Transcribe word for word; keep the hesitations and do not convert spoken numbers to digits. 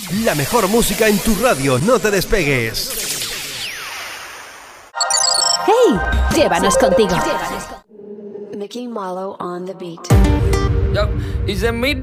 La mejor música en tu radio, no te despegues. ¡Hey! Llévanos contigo. Mickey Malo on the beat. Yo, y se mira